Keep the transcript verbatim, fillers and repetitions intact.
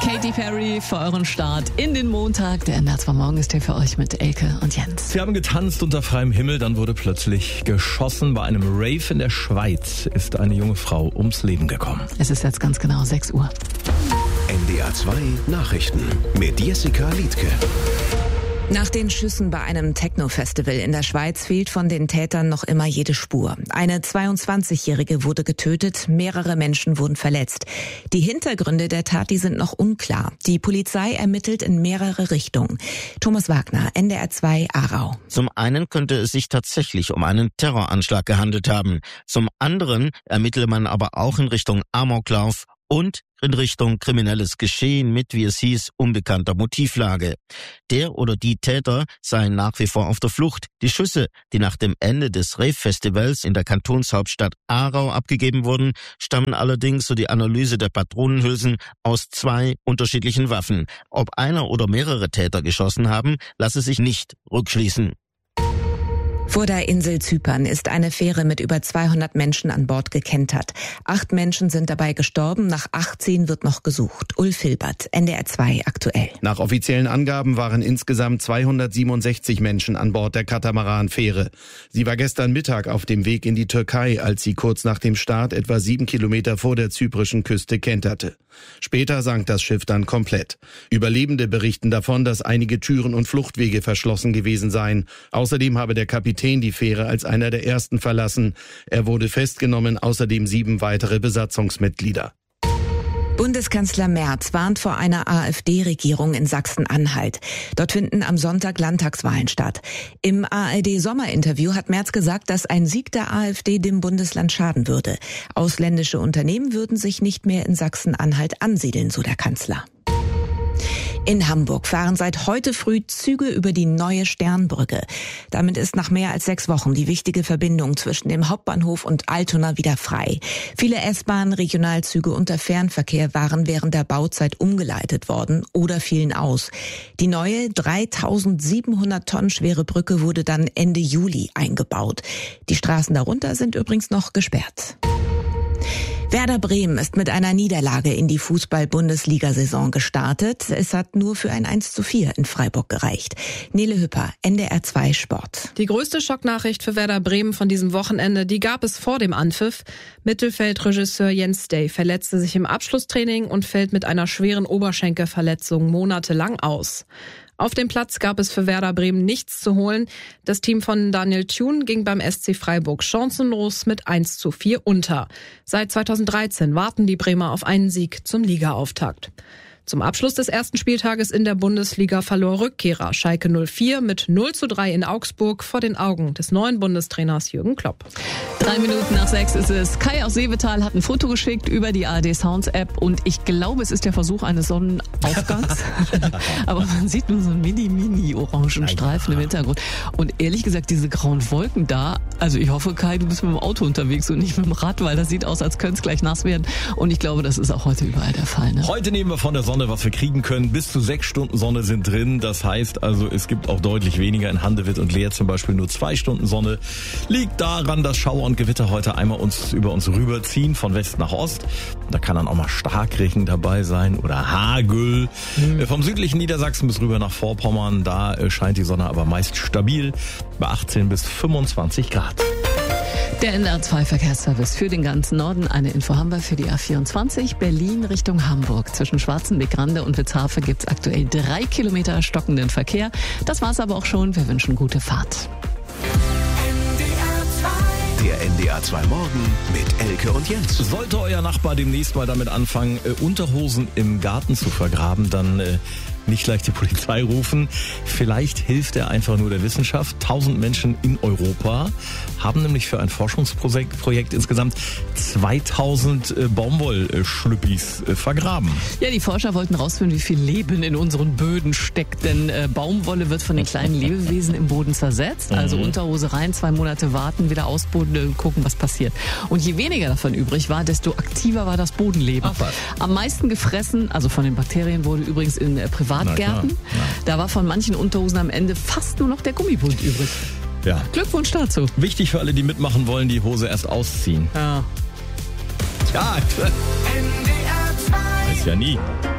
Katy Perry für euren Start in den Montag. Der N D R zwei Morgen ist hier für euch mit Elke und Jens. Sie haben getanzt unter freiem Himmel, dann wurde plötzlich geschossen. Bei einem Rave in der Schweiz ist eine junge Frau ums Leben gekommen. Es ist jetzt ganz genau sechs Uhr. N D R zwei Nachrichten mit Jessica Liedtke. Nach den Schüssen bei einem Techno-Festival in der Schweiz fehlt von den Tätern noch immer jede Spur. Eine zweiundzwanzigjährige wurde getötet, mehrere Menschen wurden verletzt. Die Hintergründe der Tat, die sind noch unklar. Die Polizei ermittelt in mehrere Richtungen. Thomas Wagner, N D R zwei Aarau. Zum einen könnte es sich tatsächlich um einen Terroranschlag gehandelt haben. Zum anderen ermittele man aber auch in Richtung Amoklauf und in Richtung kriminelles Geschehen mit, wie es hieß, unbekannter Motivlage. Der oder die Täter seien nach wie vor auf der Flucht. Die Schüsse, die nach dem Ende des Rave-Festivals in der Kantonshauptstadt Aarau abgegeben wurden, stammen allerdings, so die Analyse der Patronenhülsen, aus zwei unterschiedlichen Waffen. Ob einer oder mehrere Täter geschossen haben, lasse sich nicht rückschließen. Vor der Insel Zypern ist eine Fähre mit über zweihundert Menschen an Bord gekentert. Acht Menschen sind dabei gestorben, nach achtzehn wird noch gesucht. Ulf Hilbert, N D R zwei aktuell. Nach offiziellen Angaben waren insgesamt zweihundertsiebenundsechzig Menschen an Bord der Katamaran-Fähre. Sie war gestern Mittag auf dem Weg in die Türkei, als sie kurz nach dem Start etwa sieben Kilometer vor der zyprischen Küste kenterte. Später sank das Schiff dann komplett. Überlebende berichten davon, dass einige Türen und Fluchtwege verschlossen gewesen seien. Außerdem habe der Kapitän die Fähre als einer der ersten verlassen. Er wurde festgenommen, außerdem sieben weitere Besatzungsmitglieder. Bundeskanzler Merz warnt vor einer AfD-Regierung in Sachsen-Anhalt. Dort finden am Sonntag Landtagswahlen statt. Im A R D-Sommerinterview hat Merz gesagt, dass ein Sieg der AfD dem Bundesland schaden würde. Ausländische Unternehmen würden sich nicht mehr in Sachsen-Anhalt ansiedeln, so der Kanzler. In Hamburg fahren seit heute früh Züge über die neue Sternbrücke. Damit ist nach mehr als sechs Wochen die wichtige Verbindung zwischen dem Hauptbahnhof und Altona wieder frei. Viele S-Bahn, Regionalzüge und der Fernverkehr waren während der Bauzeit umgeleitet worden oder fielen aus. Die neue dreitausendsiebenhundert Tonnen schwere Brücke wurde dann Ende Juli eingebaut. Die Straßen darunter sind übrigens noch gesperrt. Werder Bremen ist mit einer Niederlage in die Fußball-Bundesliga-Saison gestartet. Es hat nur für ein eins zu vier in Freiburg gereicht. Nele Hüpper, N D R zwei Sport. Die größte Schocknachricht für Werder Bremen von diesem Wochenende, die gab es vor dem Anpfiff. Mittelfeldregisseur Jens Day verletzte sich im Abschlusstraining und fällt mit einer schweren Oberschenkelverletzung monatelang aus. Auf dem Platz gab es für Werder Bremen nichts zu holen. Das Team von Daniel Thune ging beim S C Freiburg chancenlos mit eins zu vier unter. Seit zweitausenddreizehn warten die Bremer auf einen Sieg zum Ligaauftakt. Zum Abschluss des ersten Spieltages in der Bundesliga verlor Rückkehrer Schalke null vier mit null zu drei in Augsburg vor den Augen des neuen Bundestrainers Jürgen Klopp. Drei Minuten nach sechs ist es. Kai aus Seevetal hat ein Foto geschickt über die A R D Sounds App und ich glaube, es ist der Versuch eines Sonnenaufgangs. Aber man sieht nur so einen mini-mini-orangen Streifen im Hintergrund. Und ehrlich gesagt, diese grauen Wolken da, also ich hoffe, Kai, du bist mit dem Auto unterwegs und nicht mit dem Rad, weil das sieht aus, als könnte es gleich nass werden. Und ich glaube, das ist auch heute überall der Fall. Ne? Heute nehmen wir von der Sonne, was wir kriegen können. Bis zu sechs Stunden Sonne sind drin. Das heißt also, es gibt auch deutlich weniger. In Handewitt und Leer zum Beispiel nur zwei Stunden Sonne. Liegt daran, dass Schauer und Gewitter heute einmal uns über uns rüberziehen, von West nach Ost. Da kann dann auch mal Starkregen dabei sein oder Hagel. Mhm. Vom südlichen Niedersachsen bis rüber nach Vorpommern, da scheint die Sonne aber meist stabil bei achtzehn bis fünfundzwanzig Grad. Der N D R zwei Verkehrsservice für den ganzen Norden. Eine Info haben wir für die A vierundzwanzig Berlin Richtung Hamburg. Zwischen Schwarzenbeck-Rande und Witzhafe gibt es aktuell drei Kilometer stockenden Verkehr. Das war's aber auch schon. Wir wünschen gute Fahrt. Der N D R zwei Morgen mit Elke und Jens. Sollte euer Nachbar demnächst mal damit anfangen, äh, Unterhosen im Garten zu vergraben, dann äh, nicht gleich die Polizei rufen. Vielleicht hilft er einfach nur der Wissenschaft. Tausend Menschen in Europa haben nämlich für ein Forschungsprojekt Projekt insgesamt zweitausend äh, Baumwollschlüppis äh, vergraben. Ja, die Forscher wollten rausfinden, wie viel Leben in unseren Böden steckt. Denn äh, Baumwolle wird von den kleinen Lebewesen im Boden zersetzt. Also mhm. Unterhose rein, zwei Monate warten, wieder ausboden, äh, gucken, was passiert. Und je weniger davon übrig war, desto aktiver war das Bodenleben. Ach, was? Am meisten gefressen, also von den Bakterien, wurde übrigens in äh, Privatgärten. Da war von manchen Unterhosen am Ende fast nur noch der Gummibund übrig. Ja. Glückwunsch dazu. Wichtig für alle, die mitmachen wollen, die Hose erst ausziehen. Ja. Tja, weiß ja nie.